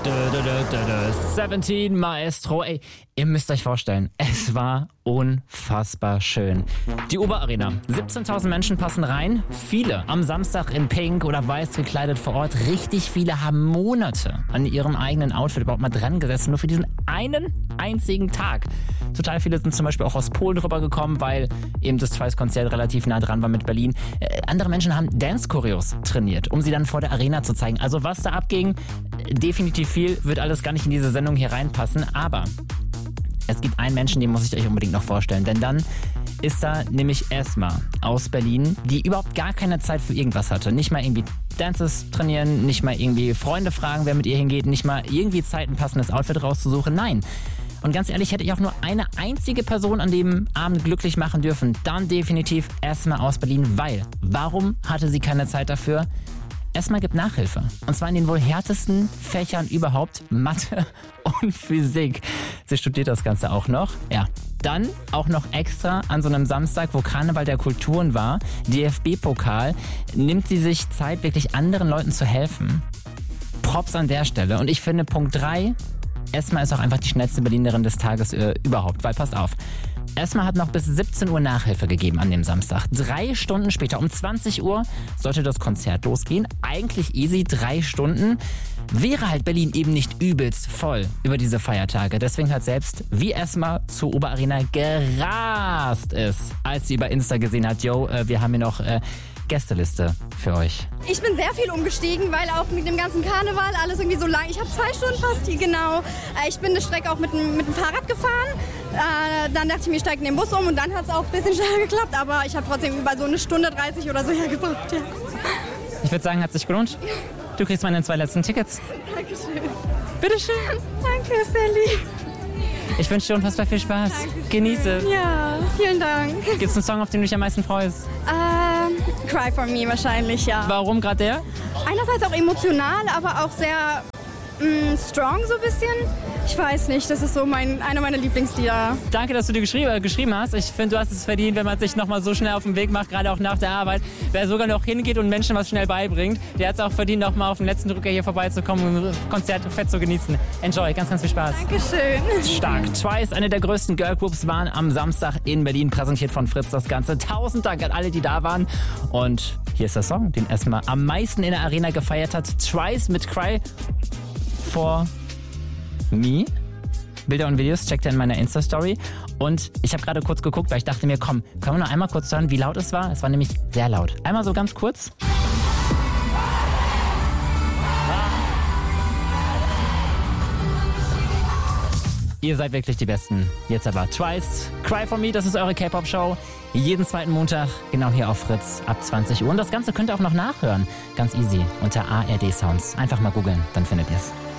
17 Maestro. Ey, ihr müsst euch vorstellen, es war unfassbar schön. Die Oberarena, 17.000 Menschen passen rein. Viele am Samstag in Pink oder Weiß gekleidet vor Ort. Richtig viele haben Monate an ihrem eigenen Outfit überhaupt mal dran gesessen, nur für diesen einen einzigen Tag. Total viele sind zum Beispiel auch aus Polen rübergekommen, weil eben das Twice-Konzert relativ nah dran war mit Berlin. Andere Menschen haben Dance-Choreos trainiert, um sie dann vor der Arena zu zeigen. Also was da abging, definitiv viel, wird alles gar nicht in diese Sendung hier reinpassen. Aber es gibt einen Menschen, den muss ich euch unbedingt noch vorstellen. Denn dann ist da nämlich Esma aus Berlin, die überhaupt gar keine Zeit für irgendwas hatte. Nicht mal irgendwie Dances trainieren, nicht mal irgendwie Freunde fragen, wer mit ihr hingeht, nicht mal irgendwie Zeit, ein passendes Outfit rauszusuchen. Nein. Und ganz ehrlich, hätte ich auch nur eine einzige Person an dem Abend glücklich machen dürfen, dann definitiv Esma aus Berlin. Weil, warum hatte sie keine Zeit dafür? Esma gibt Nachhilfe. Und zwar in den wohl härtesten Fächern überhaupt, Mathe und Physik. Sie studiert das Ganze auch noch. Ja. Dann auch noch extra an so einem Samstag, wo Karneval der Kulturen war, DFB-Pokal, nimmt sie sich Zeit, wirklich anderen Leuten zu helfen. Props an der Stelle. Und ich finde Punkt 3, Esma ist auch einfach die schnellste Berlinerin des Tages überhaupt. Weil, passt auf, Esma hat noch bis 17 Uhr Nachhilfe gegeben an dem Samstag. 3 Stunden später, um 20 Uhr, sollte das Konzert losgehen. Eigentlich easy, 3 Stunden. Wäre halt Berlin eben nicht übelst voll über diese Feiertage. Deswegen hat selbst wie Esma zur Oberarena gerast ist, als sie über Insta gesehen hat, yo, wir haben hier noch Gästeliste für euch. Ich bin sehr viel umgestiegen, weil auch mit dem ganzen Karneval alles irgendwie so lang. Ich habe 2 Stunden fast hier, genau. Ich bin eine Strecke auch mit dem Fahrrad gefahren. Dann dachte ich mir, ich steige in den Bus um und dann hat es auch ein bisschen schneller geklappt. Aber ich habe trotzdem über so 1:30 oder so hergebracht. Ja. Ich würde sagen, hat sich gelohnt. Du kriegst meine 2 letzten Tickets. Dankeschön. Bitteschön. Danke, Sally. Ich wünsche dir unfassbar viel Spaß. Dankeschön. Genieße. Ja, vielen Dank. Gibt es einen Song, auf den du dich am meisten freust? Cry for Me wahrscheinlich, ja. Warum gerade der? Einerseits auch emotional, aber auch sehr strong so ein bisschen. Ich weiß nicht, das ist so einer meiner Lieblingslieder. Danke, dass du dir geschrieben hast. Ich finde, du hast es verdient, wenn man sich nochmal so schnell auf den Weg macht, gerade auch nach der Arbeit. Wer sogar noch hingeht und Menschen was schnell beibringt, der hat es auch verdient, nochmal auf den letzten Drücker hier vorbeizukommen und das Konzert fett zu genießen. Enjoy, ganz, ganz viel Spaß. Dankeschön. Stark. Twice, eine der größten Girlgroups, waren am Samstag in Berlin, präsentiert von Fritz das Ganze. 1000 Dank an alle, die da waren. Und hier ist der Song, den Esma am meisten in der Arena gefeiert hat. Twice mit Cry for Me. Bilder und Videos checkt ihr in meiner Insta-Story. Und ich habe gerade kurz geguckt, weil ich dachte mir, komm, können wir noch einmal kurz hören, wie laut es war? Es war nämlich sehr laut. Einmal so ganz kurz. Ihr seid wirklich die Besten. Jetzt aber Twice, Cry for Me, das ist eure K-Pop-Show. Jeden zweiten Montag, genau hier auf Fritz, ab 20 Uhr. Und das Ganze könnt ihr auch noch nachhören. Ganz easy, unter ARD Sounds. Einfach mal googeln, dann findet ihr es.